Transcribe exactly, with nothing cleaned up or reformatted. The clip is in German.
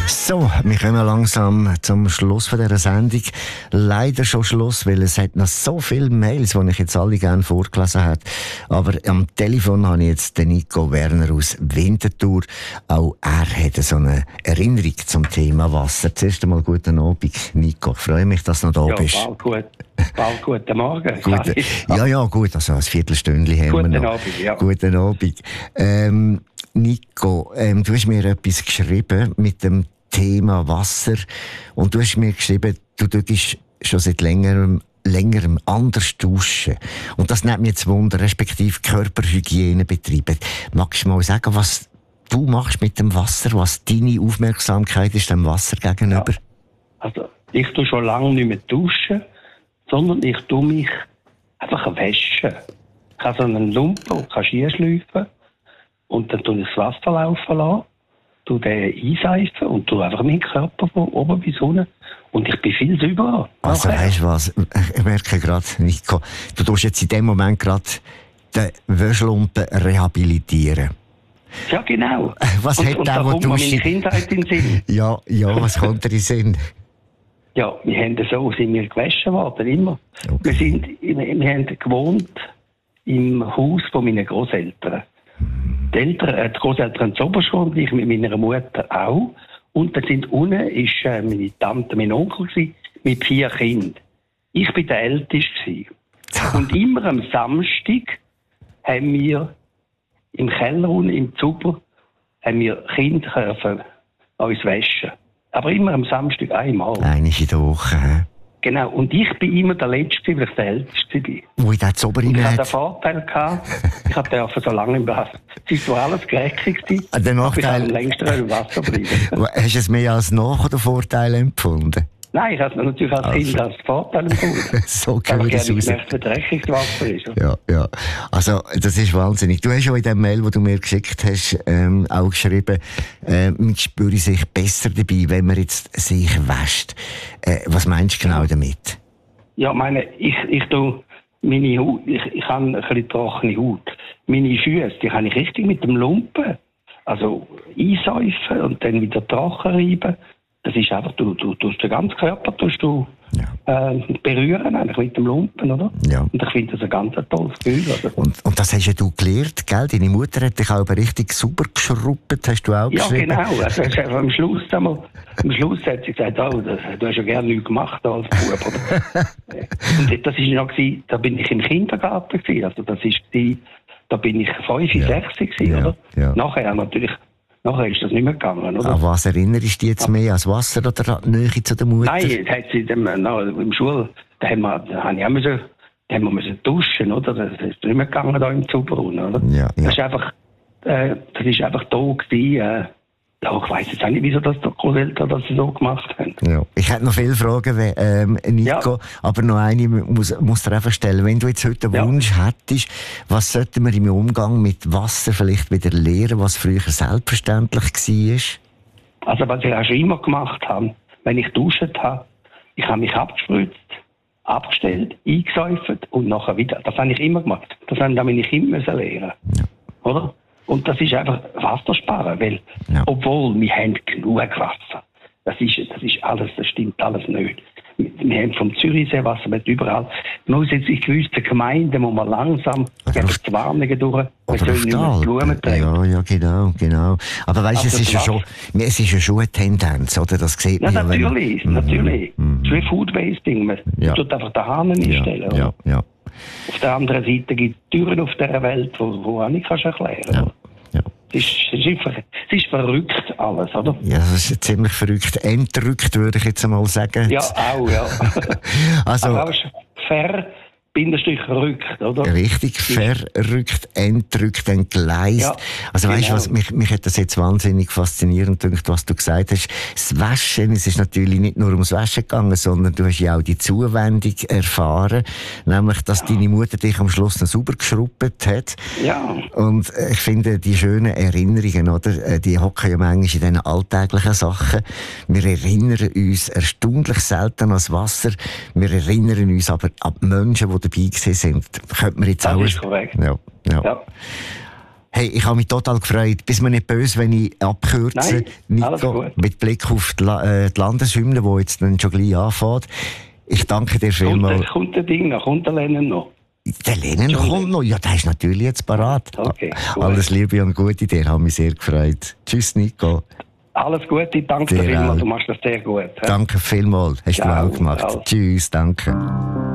So, wir kommen langsam zum Schluss von dieser Sendung. Leider schon Schluss, weil es hat noch so viele Mails, die ich jetzt alle gerne vorgelesen hätte. Aber am Telefon habe ich jetzt den Nico Werner aus Winterthur. Auch er hat so eine Erinnerung zum Thema Wasser. Zuerst einmal guten Abend, Nico. Ich freue mich, dass du noch da ja, bist. Bald gut. Bald guten Morgen. Gute, ja, ja, gut. Also ein Viertelstündchen haben guten wir noch. Abend, ja. Guten Abend. Ähm, Nico, ähm, du hast mir etwas geschrieben mit dem Thema Wasser. Und du hast mir geschrieben, du tust schon seit längerem, längerem anders duschen. Und das nimmt mich jetzt Wunder, respektive Körperhygiene betreiben. Magst du mal sagen, was du machst mit dem Wasser, was deine Aufmerksamkeit ist dem Wasser gegenüber? Ja. Also, ich tue schon lange nicht mehr duschen, sondern ich tue mich einfach waschen. Ich habe so einen Lumpen und kann Ski schleifen und dann tue ich das Wasser laufen lassen, tue den einseifen und tue einfach meinen Körper von oben bis unten und ich bin viel sauberer. Also okay. Weißt du was, ich merke gerade, Nico, du tust jetzt in dem Moment gerade den Wäschlumpen rehabilitieren. Ja, genau. Was und, hat und der, da wo kommt du mir meine Kindheit in den Sinn. Ja, ja, was kommt dir in den Sinn? Ja, wir haben so sind wir gewaschen worden, immer. Okay. Wir, sind, wir, wir haben gewohnt im Haus von meinen Großeltern. Die Eltern, äh, die Großeltern haben Oberschule und ich mit meiner Mutter auch. Und dann sind unten ist äh, meine Tante, mein Onkel gewesen, mit vier Kindern. Ich bin der Älteste gewesen. Und immer am Samstag haben wir im Keller unten, im Zuber, haben wir Kinder können uns waschen. Aber immer am Samstag einmal. Einmal in der Woche. He? Genau. Und ich bin immer der Letzte, weil ich der Älteste bin. Wo ich den Zober Ich hatte den hat. Vorteil gehabt, ich durfte so lange im Wasser. Es war alles gerechnet. Ah, der Nachteil- Ich kann am längsten im Wasser bleiben. Hast du es mehr als Nach- oder Vorteil empfunden? Nein, ich habe es natürlich als Also. Kind als Vorteil empfunden. So Aber gehört ich es habe nicht raus. gemerkt, wie dreckig das Wasser ist. Ja, ja. Also, das ist wahnsinnig. Du hast ja in dem Mail, das du mir geschickt hast, ähm, auch geschrieben, äh, man spüre sich besser dabei, wenn man jetzt sich wäscht. Äh, was meinst du genau damit? Ja, meine, ich, ich tue meine Haut, ich, ich habe ein bisschen trockene Haut. Meine Füße, die kann ich richtig mit dem Lumpen, also einsäufen und dann wieder trocken reiben. Das ist einfach, du, du, du den ganzen Körper tust du, Ja. äh, berühren, eigentlich mit dem Lumpen, oder? Ja. Und ich finde das ein ganz tolles Gefühl. Also. Und, und das hast ja du gelernt, gell? Deine Mutter hat dich auch richtig super geschrubbt, hast du auch Ja, geschrieben? genau. Also, am Schluss, einmal, am Schluss hat sie gesagt, oh, das, du hast ja gerne nichts gemacht als Bub. Oder? Und das ist noch, gewesen, da bin ich im Kindergarten gewesen. Also das ist die, da bin ich fünf, Ja. sechs gewesen, Ja, oder? ja. Nachher natürlich, nachher ist das nicht mehr gegangen, oder? An was erinnerst du dich jetzt mehr? Als Wasser oder an die Nähe zu der Mutter? Nein, das hat sie dem, na, im Schul, da haben wir, da haben wir auch müssen, da haben wir müssen duschen, oder? Das ist nicht mehr gegangen da im Zubrunn, oder? Ja, ja. Das ist einfach, äh, das ist einfach da gewesen, äh, ja, ich weiss jetzt auch nicht, wieso das die Großeltern das so gemacht haben. Ja. Ich hätte noch viele Fragen, we- ähm, Nico, Ja. aber noch eine muss, muss dir einfach stellen. Wenn du jetzt heute einen Ja. Wunsch hättest, was sollten wir im Umgang mit Wasser vielleicht wieder lernen, was früher selbstverständlich war? Also was ich auch schon immer gemacht habe, wenn ich duscht habe, ich habe mich abgespritzt, abgestellt, eingesäuft und nachher wieder. Das habe ich immer gemacht. Das haben dann meine Kinder müssen lernen. Ja. Oder? Und das ist einfach Wasser sparen, weil, Ja. obwohl wir haben genug Wasser. Das ist, das ist alles, das stimmt alles nicht. Wir haben vom Zürichsee Wasser mit überall. Man muss jetzt in gewissen Gemeinden, wo man langsam gegen die Warnungen durch, man Oder soll auf nicht die mehr Blumen Alpen. tragen. Ja, ja, genau, genau. Aber weißt du, Also es ist ja was? schon, es ist ja schon eine Tendenz, oder? Das sieht Ja, man ja, wenn- natürlich, Mhm, natürlich. mhm. Das ist wie Food Wasting. Man Ja. tut einfach den Hahn einstellen. Ja, ja, ja. Auf der anderen Seite gibt es Türen auf dieser Welt, wo, wo auch nicht kannst erklären Ja, kannst. ja. Es ist, es, ist, ver- es ist verrückt alles, oder? Ja, das ist ziemlich verrückt. Entrückt, würde ich jetzt einmal sagen. Ja, auch, ja. Also, Aber auch ver, Bindestrich rückt, oder? richtig verrückt, entrückt, entgleist. Ja, also weißt du genau. was, mich, mich hat das jetzt wahnsinnig faszinierend gedacht, was du gesagt hast. Das Waschen, es ist natürlich nicht nur ums Waschen gegangen, sondern du hast ja auch die Zuwendung erfahren. Nämlich, dass deine Mutter dich am Schluss noch sauber geschrubbt hat. Ja. Und äh, ich finde, die schönen Erinnerungen, oder, äh, die hocken ja manchmal in diesen alltäglichen Sachen. Wir erinnern uns erstaunlich selten an das Wasser. Wir erinnern uns aber an die Menschen, die dabei gewesen sind. Könnte man jetzt Das auch... ist korrekt. Ja, ja. Ja. Hey, ich habe mich total gefreut. Bist mir nicht böse, wenn ich abkürze, Nein, alles Nico, gut. mit Blick auf die, La äh, die Landeshymne, die jetzt dann schon gleich anfängt. Ich danke dir Kommt, vielmals. der- kommt der Ding noch, kommt der Lennon noch? Der Lennon kommt noch. Ja, der ist natürlich jetzt parat. Okay, gut. Alles Liebe und Gute dir, hat mich sehr gefreut. Tschüss, Nico. Alles Gute, danke Dir dir vielmals, auch. du machst das sehr gut. hä? Danke vielmals. Hast du Ciao, auch gemacht. ciao. Tschüss, danke.